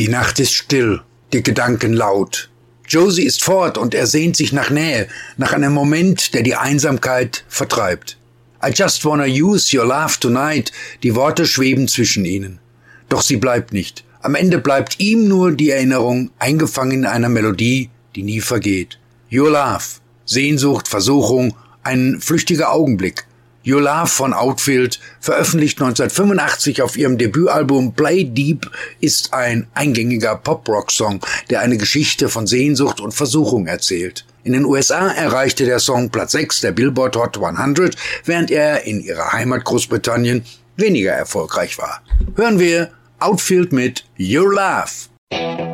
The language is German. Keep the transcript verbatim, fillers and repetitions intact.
Die Nacht ist still, die Gedanken laut. Josie ist fort und er sehnt sich nach Nähe, nach einem Moment, der die Einsamkeit vertreibt. I just wanna use your love tonight. Die Worte schweben zwischen ihnen. Doch sie bleibt nicht. Am Ende bleibt ihm nur die Erinnerung, eingefangen in einer Melodie, die nie vergeht. Your love. Sehnsucht, Versuchung, ein flüchtiger Augenblick. Your Love von Outfield, veröffentlicht neunzehnhundertfünfundachtzig auf ihrem Debütalbum Play Deep, ist ein eingängiger Pop-Rock-Song, der eine Geschichte von Sehnsucht und Versuchung erzählt. In den U S A erreichte der Song Platz sechs der Billboard Hot hundert, während er in ihrer Heimat Großbritannien weniger erfolgreich war. Hören wir Outfield mit Your Love.